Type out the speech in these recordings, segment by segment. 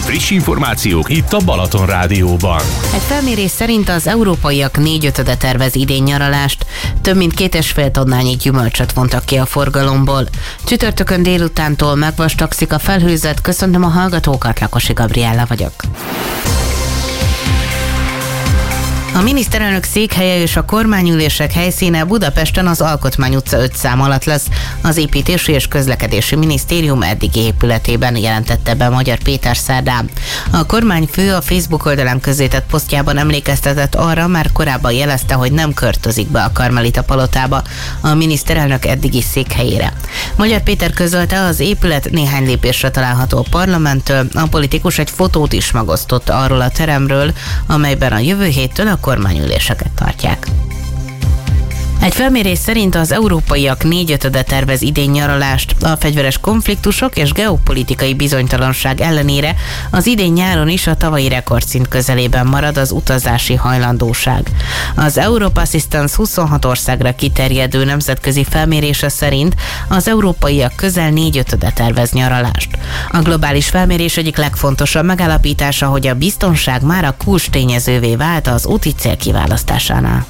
Friss információk itt a Balaton Rádióban. Egy felmérés szerint az európaiak 4/5 tervez idén nyaralást, több mint 2,5 tonnányi gyümölcsöt vontak ki a forgalomból. Csütörtökön délutántól megvastagszik a felhőzet, köszöntöm a hallgatókat, Lakosi Gabriella vagyok. A miniszterelnök székhelye és a kormányülések helyszíne Budapesten az Alkotmány utca 5 szám alatt lesz. Az Építési és Közlekedési Minisztérium eddigi épületében, jelentette be Magyar Péter szerdán. A kormányfő a Facebook oldalán közzétett posztjában emlékeztetett arra, már korábban jelezte, hogy nem költözik be a Karmelita palotába, a miniszterelnök eddigi székhelyére. Magyar Péter közölte, az épület néhány lépésre található a parlamenttől, a politikus egy fotót is megosztott arról a teremről, amelyben a jövő héttől a kormányüléseket tartják. Egy felmérés szerint az európaiak 4/5 tervez idén nyaralást. A fegyveres konfliktusok és geopolitikai bizonytalanság ellenére az idén nyáron is a tavalyi rekordszint közelében marad az utazási hajlandóság. Az Europe Assistance 26 országra kiterjedő nemzetközi felmérése szerint az európaiak közel 4/5 tervez nyaralást. A globális felmérés egyik legfontosabb megállapítása, hogy a biztonság már a kulcstényezővé vált az úti cél kiválasztásánál.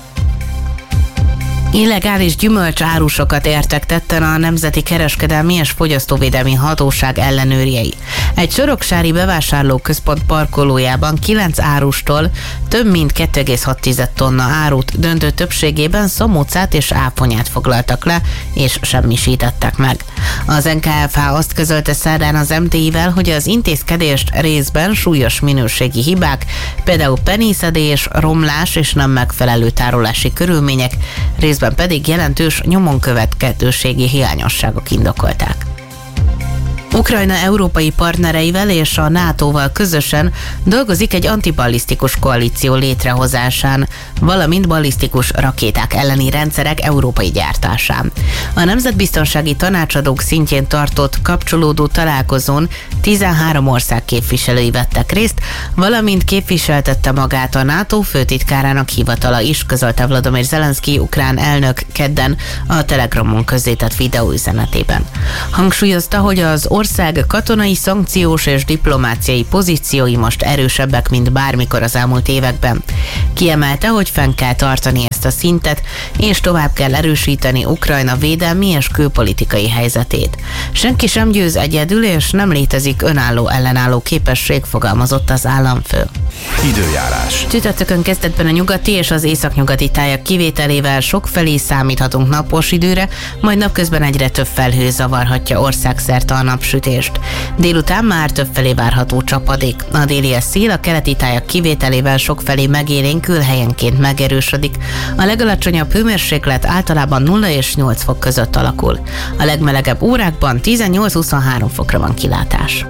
Illegális gyümölcsárusokat értek tetten a Nemzeti Kereskedelmi és Fogyasztóvédelmi Hatóság ellenőrjei. Egy soroksári bevásárlóközpont parkolójában 9 árustól több mint 2,6 tonna árut, döntő többségében szamócát és áponyát foglaltak le, és semmisítettek meg. Az NKFH azt közölte szerdán az MTI-vel, hogy az intézkedést részben súlyos minőségi hibák, például penészedés, romlás és nem megfelelő tárolási körülmények, részben pedig jelentős nyomon követhetőségi hiányosságok indokolták. Ukrajna európai partnereivel és a NATO-val közösen dolgozik egy antiballisztikus koalíció létrehozásán, valamint ballisztikus rakéták elleni rendszerek európai gyártásán. A Nemzetbiztonsági Tanácsadók szintjén tartott kapcsolódó találkozón 13 ország képviselői vettek részt, valamint képviseltette magát a NATO főtitkárának hivatala is, közölte Volodymyr Zelenszky ukrán elnök kedden a Telegramon közzétett videóüzenetében. Hangsúlyozta, hogy az ország katonai, szankciós és diplomáciai pozíciói most erősebbek, mint bármikor az elmúlt években. Kiemelte, hogy fenn kell tartani ezt a szintet, és tovább kell erősíteni Ukrajna védelmi és külpolitikai helyzetét. Senki sem győz egyedül, és nem létezik önálló ellenálló képesség, fogalmazott az államfő. Időjárás. Csütörtökön kezdetben a nyugati és az északnyugati tájak kivételével sokfelé számíthatunk napos időre, majd napközben egyre több felhő zavarhatja országszerte a napsütést. Délután már többfelé várható csapadék. A délies szél a keleti tájak kivételével sokfelé megélénkül, helyenként megerősödik. A legalacsonyabb hőmérséklet általában 0 és 8 fok között alakul. A legmelegebb órákban 18-23 fokra van kilátás.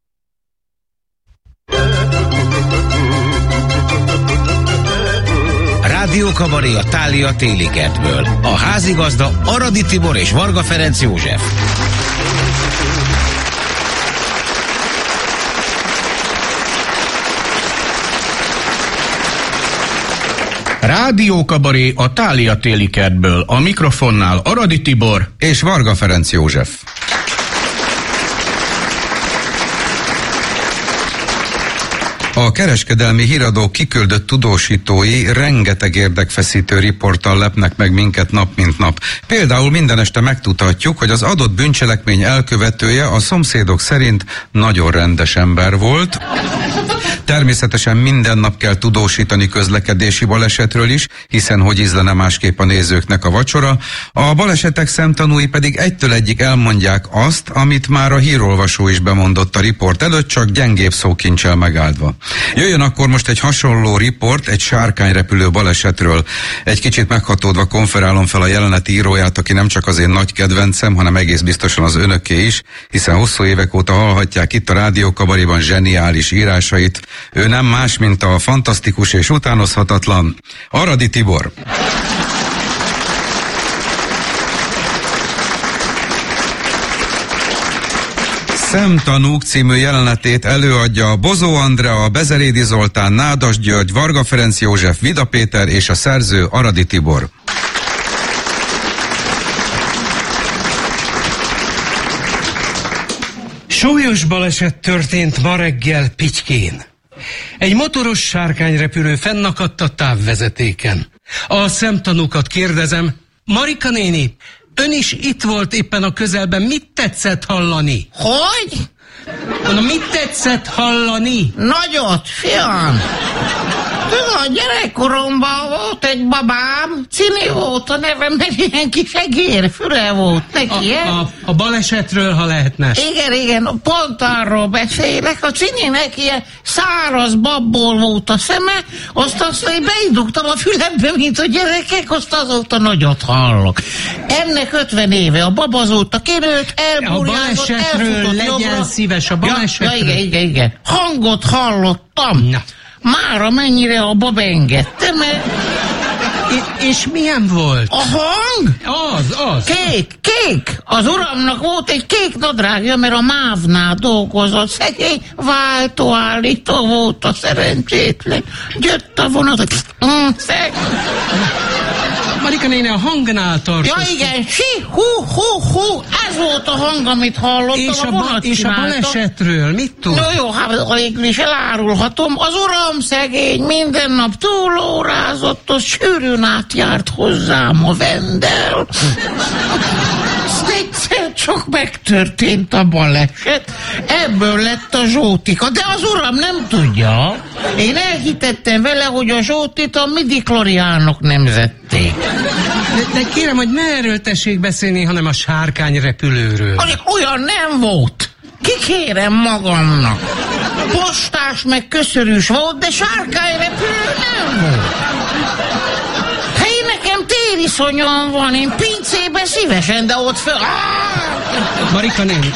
Rádió Kabaré a Thália téli kertből. A házigazda Aradi Tibor és Varga Ferenc József. Rádió Kabaré a Thália téli kertből. A mikrofonnál Aradi Tibor és Varga Ferenc József. A kereskedelmi híradó kiküldött tudósítói rengeteg érdekfeszítő riporttal lepnek meg minket nap mint nap. Például minden este megtudhatjuk, hogy az adott bűncselekmény elkövetője a szomszédok szerint nagyon rendes ember volt. Természetesen minden nap kell tudósítani közlekedési balesetről is, hiszen hogy ízlene másképp a nézőknek a vacsora. A balesetek szemtanúi pedig egytől egyig elmondják azt, amit már a hírolvasó is bemondott a riport előtt, csak gyengébb szókincsel megáldva. Jöjjön akkor most egy hasonló riport egy sárkányrepülő balesetről. Egy kicsit meghatódva konferálom fel a jelenet íróját, aki nem csak az én nagy kedvencem, hanem egész biztosan az önöké is, hiszen hosszú évek óta hallhatják itt a Rádió Kabaréban zseniális írásait. Ő nem más, mint a fantasztikus és utánozhatatlan Aradi Tibor. Szemtanúk című jelenetét előadja Bozó Andrea, Bezerédi Zoltán, Nádas György, Varga Ferenc József, Vida Péter és a szerző Aradi Tibor. Súlyos baleset történt ma reggel Pitykén. Egy motoros sárkányrepülő fennakadt a távvezetéken. A szemtanúkat kérdezem, Marika néni, ön is itt volt éppen a közelben, mit tetszett hallani? Hogy? Mondom, mit tetszett hallani? Nagyot, fiam! Tudod, gyerekkoromban volt egy babám, Cini volt a neve, mert ilyen kis egérfüle volt neki, a balesetről, ha lehetne. Igen, pont arról beszélek. A Cininek ilyen száraz babból volt a szeme, azt én beindugtam a fülembe, mint a gyerekek, azt azóta nagyot hallok. Ennek 50 éve, a baba azóta kinőtt, elburjázott, elfutott legyen szíves, a balesetről. Ja, igen. Hangot hallottam. Na. Mára mennyire a baba engedte, mert... És milyen volt? A hang? Az. Kék. Az uramnak volt egy kék nadrágja, mert a MÁV-nál dolgozott. Szegény váltóállító volt a szerencsétlen. Jött a vonat, Marika néni, a hangnál tartott. Ja igen, hú, ez volt a hang, amit hallottam. És a balesetről, mit tud? Jó, hát végül is elárulhatom. Az uram szegény minden nap túlórázott, az sűrűn átjárt hozzám a Vendel. Egyszer csak megtörtént a baleset, ebből lett a Zsótika, de az uram nem tudja. Én elhitettem vele, hogy a Zsótit a midikloriánok nemzették. De kérem, hogy ne erről tessék beszélni, hanem a sárkányrepülőről. Olyan nem volt. Kikérem magamnak. Postás meg köszörűs volt, de sárkányrepülő nem volt. Nekem tériszonyom van, én pincébe szívesen, de ott föl... Marika néni.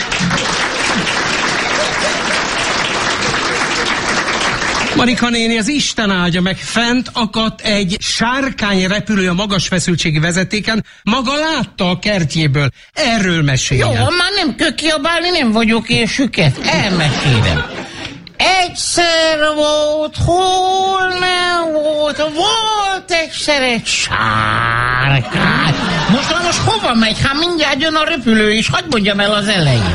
Marika néni, az Isten áldja meg, fent akadt egy sárkányrepülő a magas feszültségi vezetéken, maga látta a kertjéből. Erről meséljen. Jó, már nem kell kiabálni, nem vagyok én süket. Elmesélem. Egyszer volt, hol nem volt egyszer egy sárkány. Most hova megy? Hát mindjárt jön a repülő is, hadd mondjam el az elején.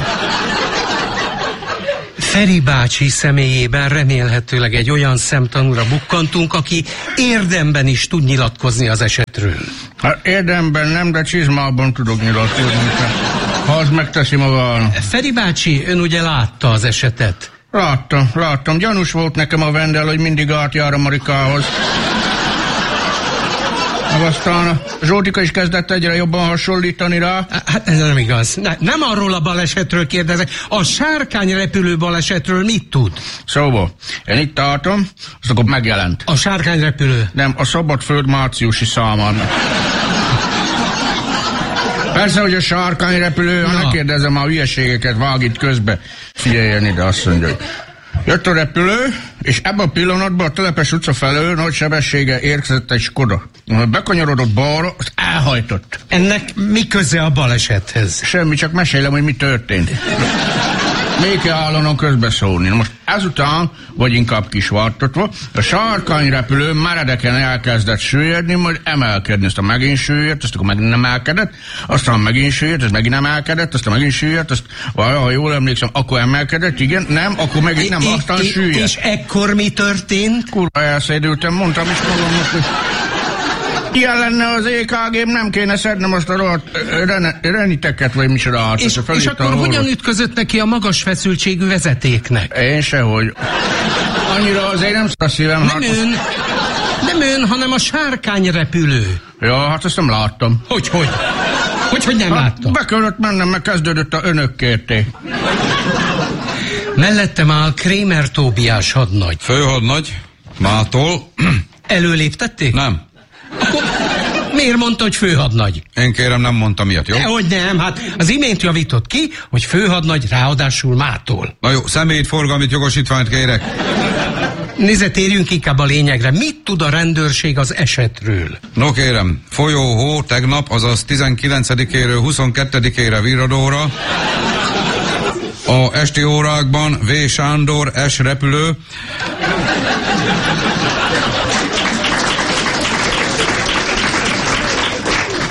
Feri bácsi személyében remélhetőleg egy olyan szemtanúra bukkantunk, aki érdemben is tud nyilatkozni az esetről. Hát érdemben nem, de csizmában tudok nyilatkozni. Ha az megteszi maga. Feri bácsi, ön ugye látta az esetet? Láttam. Gyanús volt nekem a Vendel, hogy mindig átjár a Marikához. Aztán a Zsótika is kezdett egyre jobban hasonlítani rá. Hát ez nem igaz. Nem arról a balesetről kérdezek. A sárkányrepülő balesetről mit tud? Szóval, én itt álltam, azt akkor megjelent. A sárkányrepülő? Nem, a Szabadföld márciusi számán. Persze, hogy a sárkányrepülő, ha ne kérdezem, a hülyeségeket vág itt közbe. Figyeljen ide, azt mondja, hogy jött a repülő, és ebben a pillanatban a Telepes utca felől nagy sebessége érkezett egy Skoda. Bekanyarodott balra, azt elhajtott. Ennek mi köze a balesethez? Semmi, csak mesélem, hogy mi történt. Még kell állanon közbeszólni. Most ezután, vagy inkább kisvartatva, a sárkányrepülő meredeken elkezdett süllyedni, majd emelkedni. Aztán megint süllyedt, aztán megint emelkedett, aztán megint süllyedt, aztán megint emelkedett, aztán megint süllyedt, ha jól emlékszem, akkor emelkedett, igen, nem, akkor megint nem, aztán süllyedt. És ekkor mi történt? Kurva elszédültem, mondtam is magamnak, hogy ilyen lenne az EKG-m, nem kéne szednem azt a rohadt reniteket, vagy micsoda. És akkor hogyan ütközött neki a magas feszültségű vezetéknek? Én sehogy. Annyira azért nem szar szívem. Nem ön, hanem a sárkányrepülő. Ja, hát ezt nem láttam. Hogy nem láttam? Be kellett mennem, mert kezdődött a önök kérték. Mellettem áll Krémer Tóbiás hadnagy. Főhadnagy, mától. Előléptették? Nem. Akkor miért mondta, hogy főhadnagy? Én kérem, nem mondtam ilyet, jó? Hogy nem, hát az imént javított ki, hogy főhadnagy, ráadásul mától. Na jó, személyforgalmi jogosítványt kérek. Nézze, térjünk inkább a lényegre. Mit tud a rendőrség az esetről? No kérem, folyó hó tegnap, azaz 19-éről 22-ére Virradóra. A esti órákban V. Sándor S. repülő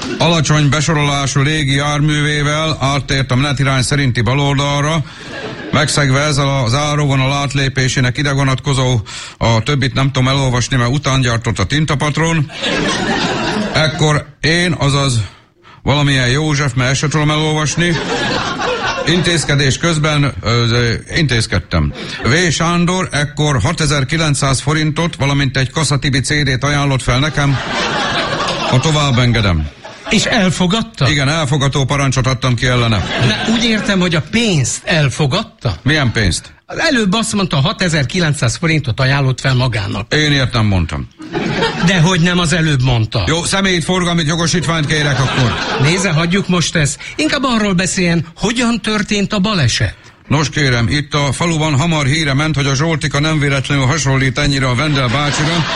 alacsony besorolású légi járművével áttért a menetirány szerinti baloldalra, megszegve ezzel az áróvonal átlépésének ide vonatkozó, a többit nem tudom elolvasni, mert után gyártott a tintapatron. Ekkor én, azaz valamilyen József, mert ezt sem tudom elolvasni, intézkedés közben intézkedtem. V. Sándor ekkor 6900 forintot, valamint egy Kassa-Tibi CD-t ajánlott fel nekem, ha tovább engedem. És elfogadta? Igen, elfogató parancsot adtam ki ellene. De úgy értem, hogy a pénzt elfogadta? Milyen pénzt? Előbb azt mondta, 6900 forintot ajánlott fel magának. Én értem mondtam. Dehogy nem, az előbb mondta. Jó, személyi forgalmi jogosítványt kérek akkor. Nézze, hagyjuk most ezt. Inkább arról beszéljen, hogyan történt a baleset. Nos kérem, itt a faluban hamar híre ment, hogy a Zsoltika nem véletlenül hasonlít ennyire a Wendel bácsira,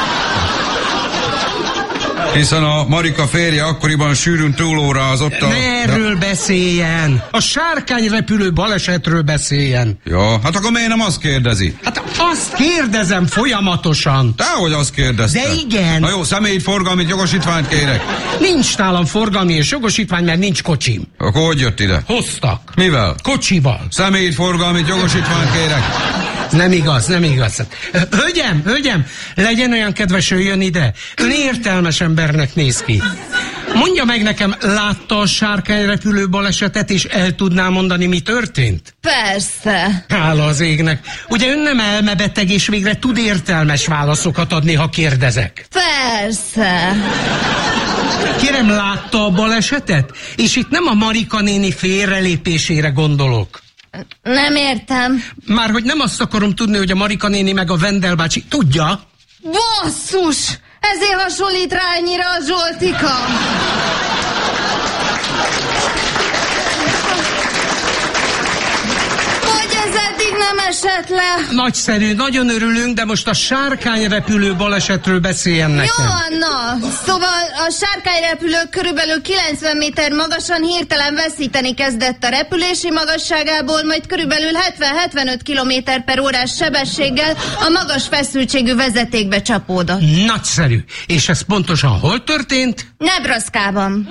hiszen a Marika férje akkoriban sűrűn túlórázott a... Ne erről beszéljen! A sárkányrepülő balesetről beszéljen! Ja, hát akkor miért nem azt kérdezi? Hát azt kérdezem folyamatosan! Dehogy azt kérdezte. De igen! Na jó, személyi forgalmi jogosítványt kérek. Nincs nálam forgalmi és jogosítvány, mert nincs kocsim. Akkor hogy jött ide? Hoztak. Mivel? Kocsival. Személyi forgalmi jogosítványt kérek. Nem igaz, nem igaz. Hölgyem, legyen olyan kedves, jöjjön ide. Ön értelmes embernek néz ki. Mondja meg nekem, látta a sárkányrepülő balesetet, és el tudná mondani, mi történt? Persze. Hála az égnek. Ugye ön nem elmebeteg, és végre tud értelmes válaszokat adni, ha kérdezek? Persze. Kérem, látta a balesetet? És itt nem a Marika néni félrelépésére gondolok. Nem értem. Márhogy nem azt akarom tudni, hogy a Marika néni meg a Wendel bácsi. Tudja? Basszus! Ezért hasonlít rá ennyire a Zsoltika. Hogy ez eddig nem esett le? Nagyszerű, nagyon örülünk, de most a sárkányrepülő balesetről beszéljen nekem. Jó, na, szóval a sárkányrepülő körülbelül 90 méter magasan hirtelen veszíteni kezdett a repülési magasságából, majd körülbelül 70-75 km/órás sebességgel a magas feszültségű vezetékbe csapódott. Nagyszerű. És ez pontosan hol történt? Nebraskában.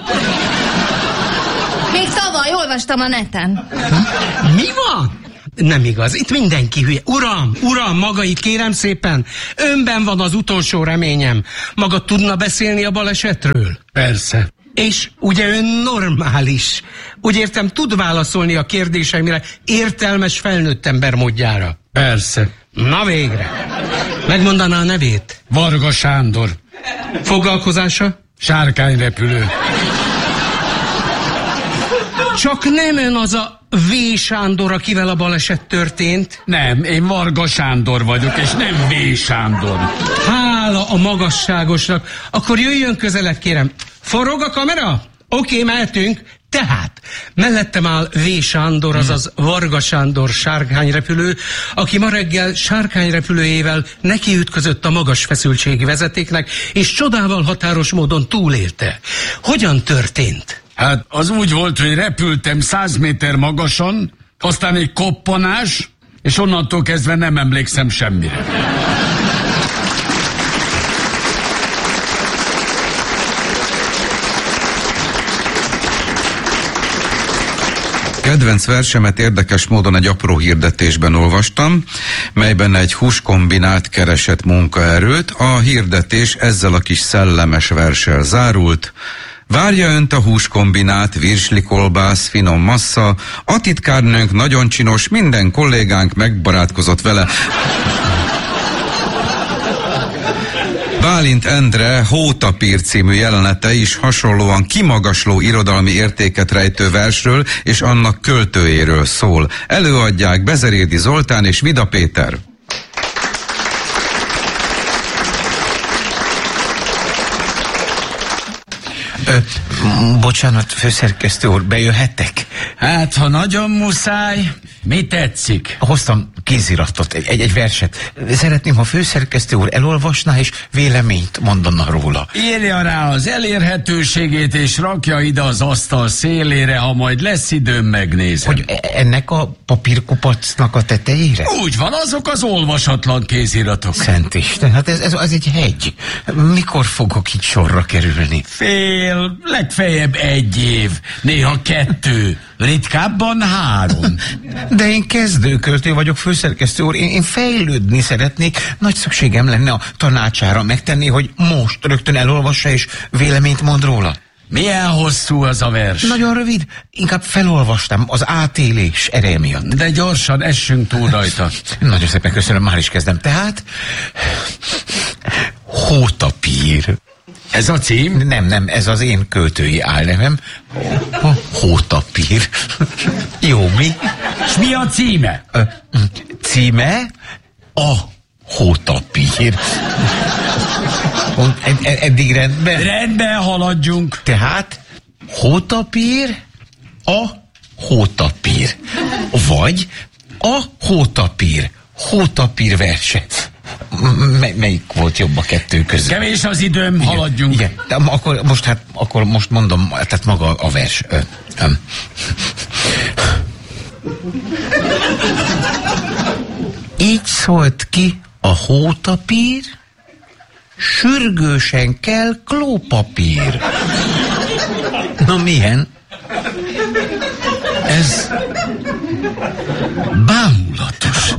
Még tavaly olvastam a neten. Mi van? Nem igaz, itt mindenki hülye. Uram, maga itt kérem szépen, önben van az utolsó reményem. Maga tudna beszélni a balesetről? Persze. És ugye ön normális. Úgy értem, tud válaszolni a kérdéseimre értelmes felnőtt ember módjára. Persze. Na végre. Megmondaná a nevét? Varga Sándor. Foglalkozása? Sárkányrepülő. Csak nem ön az a V. Sándor, akivel a baleset történt? Nem, én Varga Sándor vagyok, és nem V. Sándor. Hála a magasságosnak. Akkor jöjjön közelebb, kérem. Forog a kamera? Oké, mehetünk. Tehát, mellettem áll V. Sándor, azaz Varga Sándor sárkányrepülő, aki ma reggel sárkányrepülőjével nekiütközött a magas feszültségi vezetéknek, és csodával határos módon túlélte. Hogyan történt? Hát az úgy volt, hogy repültem 100 méter magasan, aztán egy koppanás, és onnantól kezdve nem emlékszem semmire. Kedvenc versemet érdekes módon egy apró hirdetésben olvastam, melyben egy húskombinát keresett munkaerőt. A hirdetés ezzel a kis szellemes verssel zárult. Várja önt a húskombinát, virslikolbász, finom massza, a titkárnőnk nagyon csinos, minden kollégánk megbarátkozott vele. Bálint Endre Hótapír című jelenete is hasonlóan kimagasló irodalmi értéket rejtő versről és annak költőjéről szól. Előadják Bezerédi Zoltán és Vida Péter. Bocsánat, főszerkesztő úr, bejöhettek? Hát, ha nagyon muszáj, mi tetszik? Hoztam kéziratot, egy verset. Szeretném, ha főszerkesztő úr elolvasná, és véleményt mondana róla. Írja rá az elérhetőségét, és rakja ide az asztal szélére, ha majd lesz időm, megnézem. Hogy ennek a papírkupacnak a tetejére? Úgy van, azok az olvasatlan kéziratok. Szent Isten, hát ez egy hegy. Mikor fogok itt sorra kerülni? Fél részéről legfeljebb 1 év, néha 2, ritkábban 3. De én kezdőköltő vagyok, főszerkesztő úr. Én fejlődni szeretnék. Nagy szükségem lenne a tanácsára megtenni, hogy most rögtön elolvassa és véleményt mond róla. Milyen hosszú az a vers? Nagyon rövid. Inkább felolvastam az átélés ereje miatt. De gyorsan, essünk túl rajta. Nagyon szépen köszönöm, már is kezdem. Tehát... Hótapír. Ez a cím? Nem, ez az én költői álnevem. Hótapír. Jó, mi? És mi a címe? Címe? A Hótapír. Eddig rendben? Rendben, haladjunk. Tehát Hótapír, a Hótapír. Vagy a Hótapír. Hótapír verse. Melyik volt jobb a kettő között? Kevés az időm, haladjunk. Igen. De akkor most mondom, tehát maga a vers. Így szólt ki a hótapír, sürgősen kell klópapír. Na milyen? Ez bámulatos.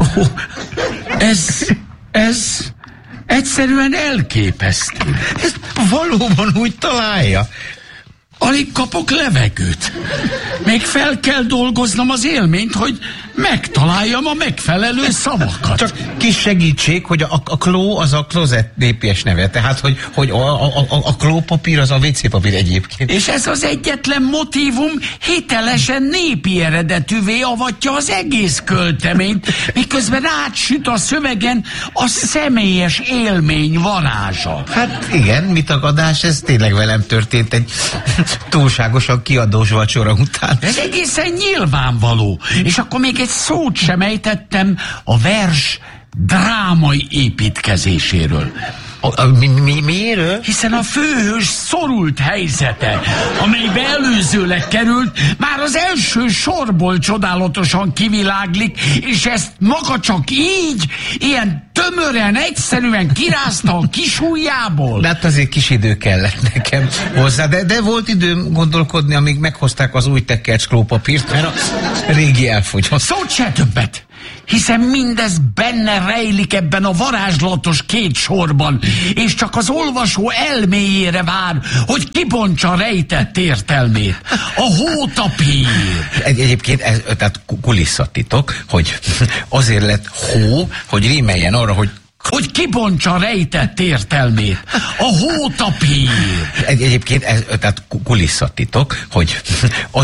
Ez egyszerűen elképesztő. Ezt valóban úgy találja. Alig kapok levegőt. Még fel kell dolgoznom az élményt, hogy megtaláljam a megfelelő szavakat. Csak kis segítség, hogy a kló az a klozett népies neve, tehát hogy a klópapír az a WC papír egyébként. És ez az egyetlen motívum hitelesen népi eredetűvé avatja az egész költeményt, miközben átsüt a szövegen a személyes élmény varázsa. Hát igen, mi tagadás, ez tényleg velem történt egy túlságosan kiadós vacsora után. Ez egészen nyilvánvaló. És akkor még egy szót sem ejtettem a vers drámai építkezéséről. Miről? Hiszen a főhős szorult helyzete, amelybe előzőleg került, már az első sorból csodálatosan kiviláglik, és ezt maga csak így, ilyen tömören, egyszerűen kirázta a kis ujjából. De hát azért kis idő kellett nekem hozzá, de volt időm gondolkodni, amíg meghozták az új tekercs klópapírt, mert a régi elfogyott. Szót se többet! Hiszen mindez benne rejlik ebben a varázslatos 2 sorban, és csak az olvasó elméjére vár, hogy kibontsa rejtett értelmét. A hótapír. Egyébként ez tehát kulisszatitok, hogy azért lett hó, hogy rímeljen arra, hogy kibontsa rejtett értelmét. A hótapír. Egyébként ez tehát kulisszatitok, hogy